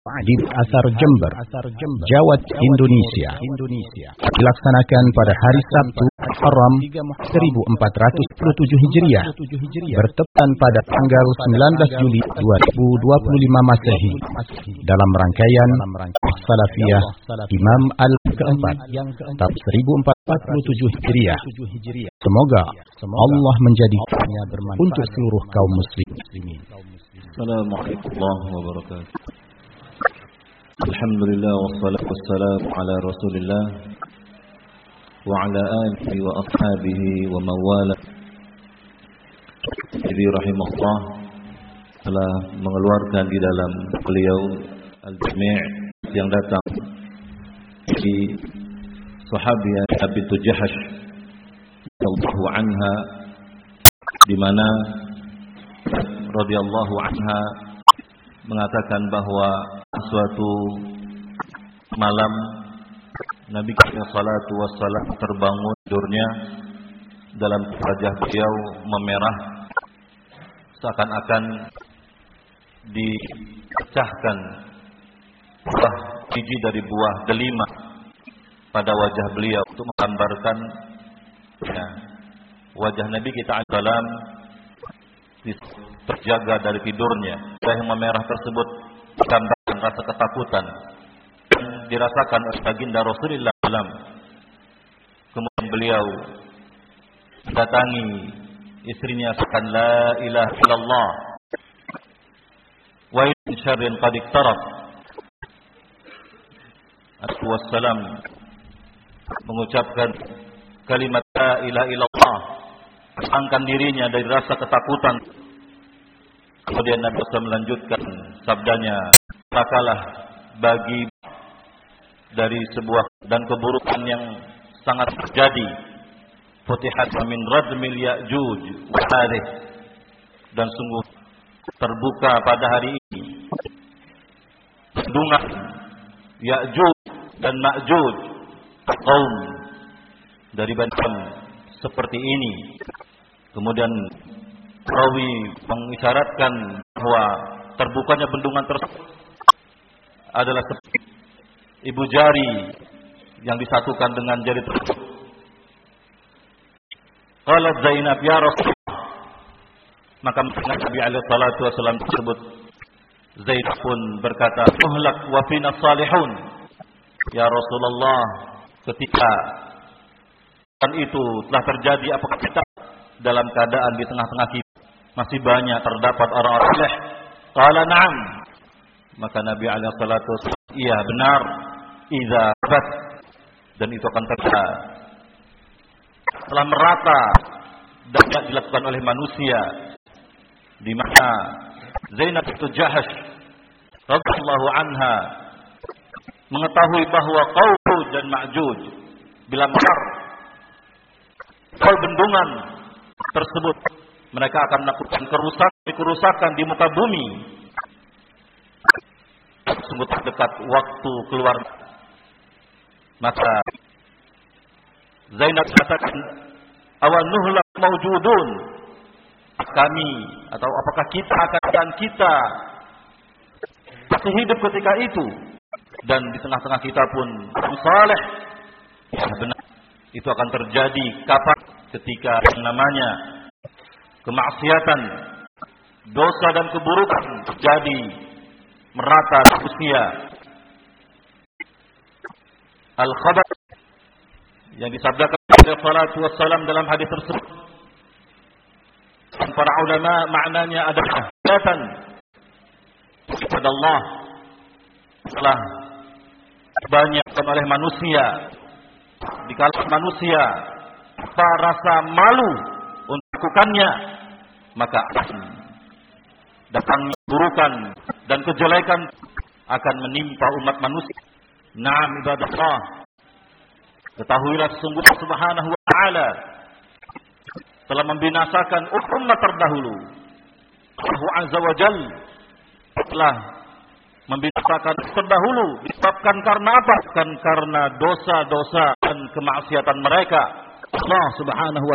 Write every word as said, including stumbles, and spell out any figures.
di Asar Jember, Jawa Indonesia, dilaksanakan pada hari Sabtu Muharram seribu empat ratus dua puluh tujuh Hijriah, bertepatan pada tanggal sembilan belas Juli dua ribu dua puluh lima Masehi, dalam rangkaian Salafiyah Imam Al-Keempat, tahun seribu empat ratus empat puluh tujuh Hijriah. Semoga Allah menjadikannya bermanfaat untuk seluruh kaum muslimin. Assalamualaikum warahmatullahi wabarakatuh. Alhamdulillah wassalatu wassalamu ala Rasulillah wa ala alihi wa ashabihi wa mawala. Jadi rahimahullah telah mengeluarkan di dalam beliau Al-Jami' yang datang di sahabiah Bintu Jahash radhiyallahu anha, di mana radhiyallahu anha mengatakan bahwa suatu malam Nabi sallallahu wassalam terbangun tidurnya, dalam wajah beliau memerah seakan-akan dipecahkan buah biji dari buah delima pada wajah beliau untuk menggambarkan ya, wajah Nabi kita dalam terjaga dari tidurnya. Yang memerah tersebut menggambarkan rasa ketakutan yang dirasakan oleh baginda Rasulullah sallallahu alaihi wasallam. Kemudian beliau datangi istrinya sekan la ilaha illallah wa in syarrin qad iqtarab. Wassalam mengucapkan kalimat la ilaha illallah, menangkan dirinya dari rasa ketakutan. Kemudian Nabi sallallahu alaihi wasallam melanjutkan sabdanya, takalah bagi dari sebuah dan keburukan yang sangat terjadi, futihat min radmil ya'juj wa ma'juj, dan sungguh terbuka pada hari ini bendungan Ya'juj dan Ma'juj, kaum dari Bani seperti ini. Kemudian rawi mengisyaratkan bahwa terbukanya bendungan tersebut adalah seperti ibu jari yang disatukan dengan jari tersebut. Qalat Zainab, ya Rasulullah, maka Nabi alaihi salatu wasallam tersebut, Zainab pun berkata, uhlak wa fina salihun. Ya Rasulullah, ketika dan itu telah terjadi, apakah kita dalam keadaan di tengah-tengah kita masih banyak terdapat orang-orang saleh? Qala na'am. Maka Nabi alaihi salatu wasallam, iya benar, idza bat, dan itu akan terjadi telah merata dan tidak dilakukan oleh manusia, di mana Zainab bintu Jahash radhiyallahu anha mengetahui bahwa Ya'juj dan Ma'juj bila besar kal bendungan tersebut, mereka akan melakukan kerusakan kerusakan di muka bumi. Sungguh terdekat waktu keluar. Maka Zainab katakan, awan nuhlak mawjudun, kami atau apakah kita akan dan kita masih hidup ketika itu, dan di tengah-tengah kita pun saleh. Ya benar, itu akan terjadi kapan? Ketika yang namanya kemaksiatan, dosa dan keburukan terjadi merata di usia. Al-khabar yang disabdakan oleh salatu wassalam dalam hadis tersebut, para ulama maknanya adalah ketaatan kepada Allah telah banyak oleh manusia, di kalangan manusia tanpa rasa malu untuk melakukannya, maka datang keburukan dan kejelekan akan menimpa umat manusia. Naam ibadallah, ketahuilah sesungguhnya Subhanahu wa ta'ala telah membinasakan umat terdahulu. Allah Azza wa Jalla telah membinasakan terdahulu disebabkan karena apa? Bukan karena dosa-dosa dan kemaksiatan mereka. Allah Subhanahu wa